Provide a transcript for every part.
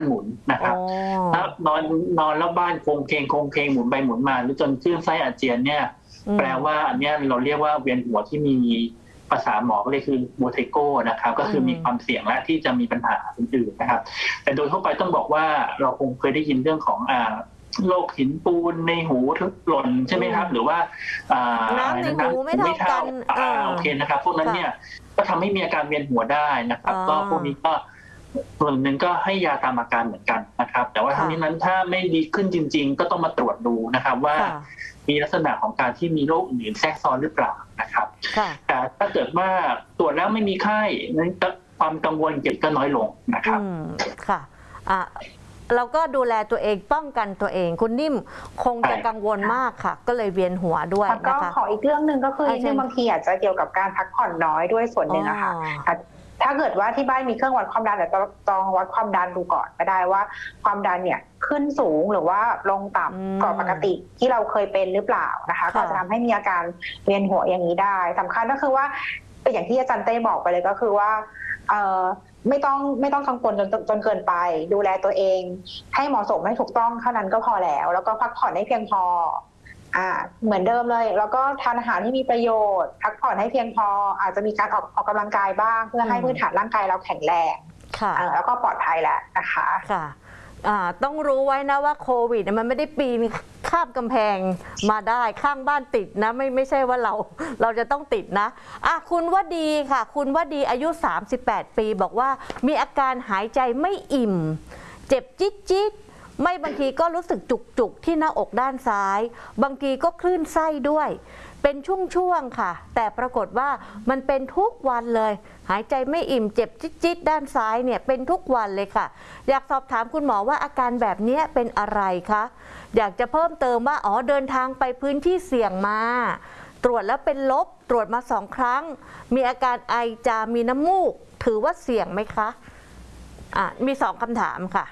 หมุนนะครับถ้านอนแล้วบ้านโครงเคงหมุนไปหมุนมาหรือจนคลื่นไส้อาเจียนเนี่ยแปลว่าอันนี้เราเรียกว่าเวียนหัวที่มีภาษาหมอก็เลยคือโบเทโกนะครับก็คือมีความเสี่ยงและที่จะมีปัญหาอื่นๆนะครับแต่โดยทั่วไปต้องบอกว่าเราคงเคยได้ยินเรื่องของโรคหินปูนในหูหล่นใช่ไหมครับหรือว่าน้ำในหูไม่เท่ากันโอเคนะครับพวกนั้นเนี่ยก็ทำให้มีอาการเวียนหัวได้นะครับก็พวกนี้ก็ส่วนหนึ่งก็ให้ยาตามอาการเหมือนกันนะครับแต่ว่าทั้งนี้นั้นถ้าไม่ดีขึ้นจริงๆก็ต้องมาตรวจดูนะครับว่ามีลักษณะของการที่มีโรคอื่นแทรกซ้อนหรือเปล่านะครับแต่ถ้าเกิดว่าตรวจแล้วไม่มีไข้นั้นความกังวลเก็บก็น้อยลงนะครับค่ะเราก็ดูแลตัวเองป้องกันตัวเองคุณนิ่มคงจะกังวลมากค่ะก็เลยเวียนหัวด้วยนะคะขออีกเรื่องหนึ่งก็คือบางทีอาจจะเกี่ยวกับการพักผ่อนน้อยด้วยส่วนหนึ่งนะคะถ้าเกิดว่าที่บ้านมีเครื่องวัดความดันแต่ต้องวัดความดันดูก่อนก็ได้ว่าความดันเนี่ยขึ้นสูงหรือว่าลงต่ำกว่าปกติที่เราเคยเป็นหรือเปล่านะคะก็จะทำให้มีอาการเวียนหัวอย่างนี้ได้สำคัญก็คือว่าอย่างที่อาจารย์เต้บอกไปเลยก็คือว่าไม่ต้องกังวลจนเกินไปดูแลตัวเองให้เหมาะสมให้ถูกต้องเท่านั้นก็พอแล้วก็พักผ่อนให้เพียงพอเหมือนเดิมเลยแล้วก็ทานอาหารที่มีประโยชน์พักผ่อนให้เพียงพออาจจะมีการออกกำลังกายบ้างเพื่อให้พื้นฐานร่างกายเราแข็งแรงแล้วก็ปลอดภัยแล้วนะคะค่ะต้องรู้ไว้นะว่าโควิดมันไม่ได้ปีนข้ามกำแพงมาได้ข้างบ้านติดนะไม่ใช่ว่าเราจะต้องติดนะคุณวดีค่ะคุณวดีอายุ38ปีบอกว่ามีอาการหายใจไม่อิ่มเจ็บจี๊ดไม่บางทีก็รู้สึกจุกที่หน้าอกด้านซ้ายบางทีก็คลื่นไส้ด้วยเป็นช่วงๆค่ะแต่ปรากฏว่ามันเป็นทุกวันเลยหายใจไม่อิ่มเจ็บจี๊ดด้านซ้ายเนี่ยเป็นทุกวันเลยค่ะอยากสอบถามคุณหมอว่าอาการแบบนี้เป็นอะไรคะอยากจะเพิ่มเติมว่าเดินทางไปพื้นที่เสี่ยงมาตรวจแล้วเป็นลบตรวจมา2 ครั้งมีอาการไอจามมีน้ำมูกถือว่าเสี่ยงไหมคะมี2 คำถามค่ะ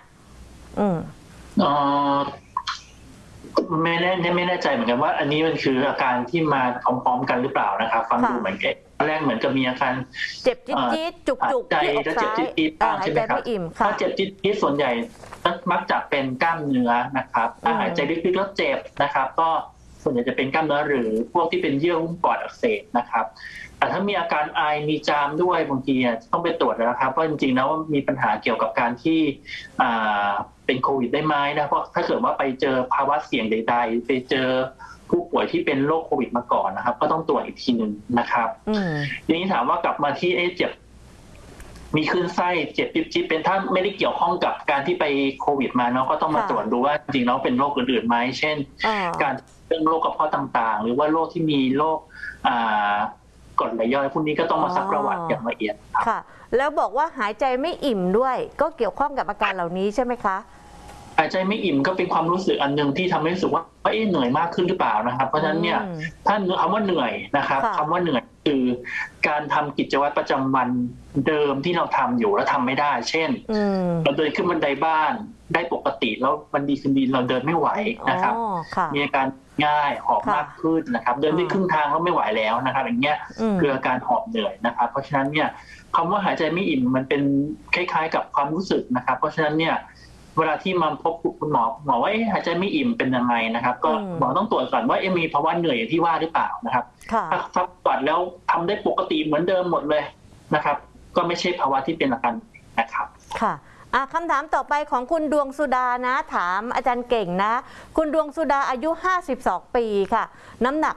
ไม่แน่ใจเหมือนกันว่าอันนี้มันคืออาการที่มาพร้อมๆกันหรือเปล่านะครับฟังดูเหมือนกันแรกเหมือนกับมีอาการเจ็บจี๊ดจุกที่อกซ้ายใช่ไหมครับถ้าเจ็บจี๊ดส่วนใหญ่มักจะเป็นกล้ามเนื้อนะครับถ้าหายใจลึกๆแล้วเจ็บนะครับก็ส่วนใหญ่จะเป็นกล้ามเนื้อหรือพวกที่เป็นเยื่อหุ้มปอดอักเสบนะครับแต่ถ้ามีอาการไอมีจามด้วยบางทีต้องไปตรวจแล้วครับเพราะจริงๆแล้วมีปัญหาเกี่ยวกับการที่เป็นโควิดได้ไหมนะเพราะถ้าเกิดว่าไปเจอภาวะเสี่ยงใดๆไปเจอผู้ป่วยที่เป็นโรคโควิดมาก่อนนะครับก็ต้องตรวจอีกทีนึงนะครับทีนี้ถามว่ากลับมาที่เจ็บมีคลื่นไส้เจ็บจิ๊บเป็นถ้าไม่ได้เกี่ยวข้องกับการที่ไปโควิดมาเนาะก็ต้องมาตรวจดูว่าจริงๆแล้วเป็นโรคอื่นๆไหมเช่นการเรื่องโรคกระเพาะต่างๆหรือว่าโรคที่มีโรคกรดไหลย้อยพวกนี้ก็ต้องมาซักประวัติอย่างละเอียดค่ะแล้วบอกว่าหายใจไม่อิ่มด้วยก็เกี่ยวข้องกับอาการเหล่านี้ใช่ไหมคะหายใจไม่อิ่มก็เป็นความรู้สึกอันนึงที่ทำให้รู้สึกว่าเหนื่อยมากขึ้นหรือเปล่านะครับเพราะฉะนั้นเนี่ยถ้าคำว่าเหนื่อยนะครับคำว่าเหนื่อยคือการทำกิจวัตรประจำวันเดิมที่เราทำอยู่แล้วทำไม่ได้เช่นเราเดินขึ้นบันไดบ้านได้ปกติแล้ววันดีคืนดีเราเดินไม่ไหวนะครับมีอาการง่ายหอบมากขึ้นนะครับเดินได้ครึ่งทางแล้วไม่ไหวแล้วนะครับอย่างเงี้ยคืออาการหอบเหนื่อยนะครับเพราะฉะนั้นเนี่ยคำว่าหายใจไม่อิ่มมันเป็นคล้ายๆกับความรู้สึกนะครับเพราะฉะนั้นเนี่ยเวลาที่มาพบคุณหมอว่าหายใจไม่อิ่มเป็นยังไงนะครับก็หมอต้องตรวจก่อนว่ามีภาวะเหนื่อยอย่างที่ว่าหรือเปล่านะครับถ้าตรวจแล้วทำได้ปกติเหมือนเดิมหมดเลยนะครับก็ไม่ใช่ภาวะที่เป็นอาการนะครับค่ะคำถามต่อไปของคุณดวงสุดานะถามอาจารย์เก่งนะคุณดวงสุดาอายุ52ปีค่ะน้ำหนัก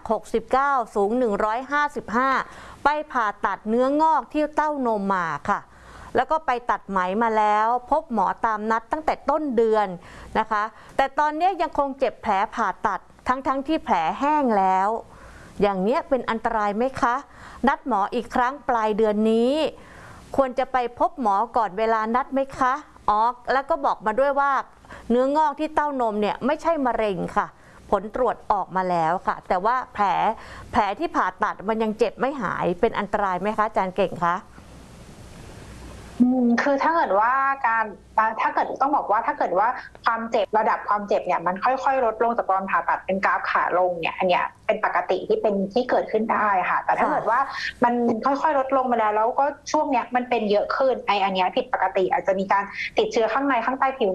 69สูง155ไปผ่าตัดเนื้องอกที่เต้านมมาค่ะแล้วก็ไปตัดไหมมาแล้วพบหมอตามนัดตั้งแต่ต้นเดือนนะคะแต่ตอนนี้ยังคงเจ็บแผลผ่าตัดทั้งที่แผลแห้งแล้วอย่างนี้เป็นอันตรายไหมคะนัดหมออีกครั้งปลายเดือนนี้ควรจะไปพบหมอก่อนเวลานัดไหมคะแล้วก็บอกมาด้วยว่าเนื้องอกที่เต้านมเนี่ยไม่ใช่มะเร็งค่ะผลตรวจออกมาแล้วค่ะแต่ว่าแผลที่ผ่าตัดมันยังเจ็บไม่หายเป็นอันตรายไหมคะอาจารย์เก่งคะคือถ้าเกิดว่าถ้าเกิดต้องบอกว่าถ้าเกิดว่าความเจ็บระดับความเจ็บเนี่ยมันค่อยๆลดลงจากตอนผ่าตัดเป็นกราฟขาลงเนี่ยอันเนี้ยเป็นปกติที่เกิดขึ้นได้ค่ะแต่ถ้าเกิดว่ามันค่อยๆลดลงมาแล้วก็ช่วงเนี้ยมันเป็นเยอะขึ้นอันเนี้ยผิดปกติอาจจะมีการติดเชื้อข้างในข้างใต้ผิว